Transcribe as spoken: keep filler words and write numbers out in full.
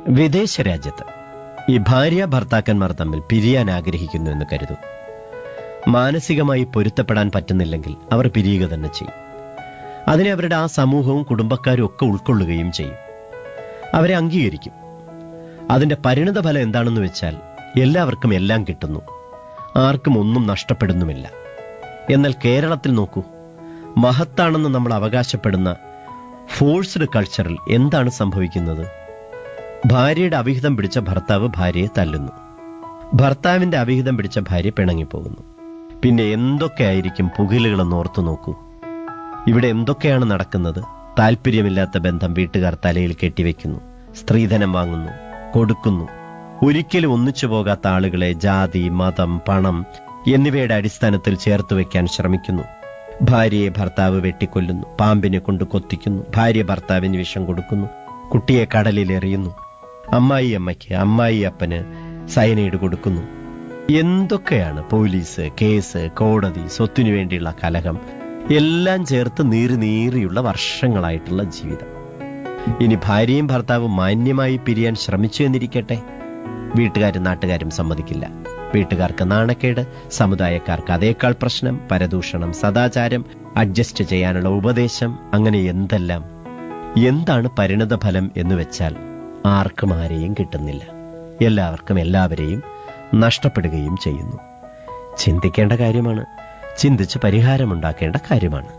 വിദേശ രാജ്യത്ത് ഈ ഭാര്യ ഭർത്താക്കന്മാർ തമ്മിൽ പിരിയാൻ ആഗ്രഹിക്കുന്നു എന്ന് കരുതൂ. മാനസികമായി പൊരുത്തപ്പെടാൻ പറ്റുന്നില്ലെങ്കിൽ അവർ പിരിയുക തന്നെ ചെയ്യും. അതിനെ അവരുടെ ആ സമൂഹവും കുടുംബക്കാരും ഒക്കെ ഉൾക്കൊള്ളുകയും ചെയ്യും. അവരെ അംഗീകരിക്കും. അതിന്റെ പരിണിത ഫലം എന്താണെന്ന് വെച്ചാൽ എല്ലാവർക്കും എല്ലാം കിട്ടുന്നു, ആർക്കും ഒന്നും നഷ്ടപ്പെടുന്നുമില്ല. എന്നാൽ കേരളത്തിൽ നോക്കൂ, മഹത്താണെന്ന് നമ്മൾ അവകാശപ്പെടുന്ന ഫോഴ്സ്ഡ് കൾച്ചറിൽ എന്താണ് സംഭവിക്കുന്നത്? ഭാര്യയുടെ അവിഹിതം പിടിച്ച ഭർത്താവ് ഭാര്യയെ തല്ലുന്നു, ഭർത്താവിന്റെ അവിഹിതം പിടിച്ച ഭാര്യ പിണങ്ങിപ്പോകുന്നു. പിന്നെ എന്തൊക്കെയായിരിക്കും പുകിലുകളെന്ന് ഓർത്തു നോക്കൂ. ഇവിടെ എന്തൊക്കെയാണ് നടക്കുന്നത്? താല്പര്യമില്ലാത്ത ബന്ധം വീട്ടുകാർ തലയിൽ കെട്ടിവെക്കുന്നു, സ്ത്രീധനം വാങ്ങുന്നു, കൊടുക്കുന്നു. ഒരിക്കലും ഒന്നിച്ചു പോകാത്ത ആളുകളെ ജാതി, മതം, പണം എന്നിവയുടെ അടിസ്ഥാനത്തിൽ ചേർത്ത് വയ്ക്കാൻ ശ്രമിക്കുന്നു. ഭാര്യയെ ഭർത്താവ് വെട്ടിക്കൊല്ലുന്നു, പാമ്പിനെ കൊണ്ട് കൊത്തിക്കുന്നു, ഭാര്യ ഭർത്താവിന് വിഷം കൊടുക്കുന്നു, കുട്ടിയെ കടലിൽ എറിയുന്നു, അമ്മായി അമ്മയ്ക്ക് അമ്മായി അപ്പന് സയനൈഡ് കൊടുക്കുന്നു. എന്തൊക്കെയാണ് പോലീസ്, കേസ്, കോടതി, സ്വത്തിനു വേണ്ടിയുള്ള കലഹം, എല്ലാം ചേർത്ത് നീറി നീറിയുള്ള വർഷങ്ങളായിട്ടുള്ള ജീവിതം. ഇനി ഭാര്യയും ഭർത്താവും മാന്യമായി പിരിയാൻ ശ്രമിച്ചു എന്നിരിക്കട്ടെ, വീട്ടുകാരും നാട്ടുകാരും സമ്മതിക്കില്ല. വീട്ടുകാർക്ക് നാണക്കേട്, സമുദായക്കാർക്ക് അതേക്കാൾ പ്രശ്നം, പരദൂഷണം, സദാചാരം, അഡ്ജസ്റ്റ് ചെയ്യാനുള്ള ഉപദേശം, അങ്ങനെ എന്തെല്ലാം. എന്താണ് പരിണത ഫലം എന്ന് വെച്ചാൽ ആർക്കും ആരെയും കിട്ടുന്നില്ല, എല്ലാവർക്കും എല്ലാവരെയും നഷ്ടപ്പെടുകയും ചെയ്യുന്നു. ചിന്തിക്കേണ്ട കാര്യമാണ്, ചിന്തിച്ച് പരിഹാരമുണ്ടാക്കേണ്ട കാര്യമാണ്.